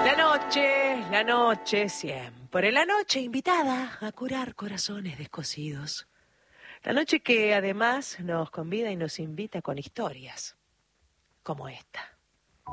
La noche, siempre la noche invitada a curar corazones descosidos. La noche que además nos convida y nos invita con historias como esta.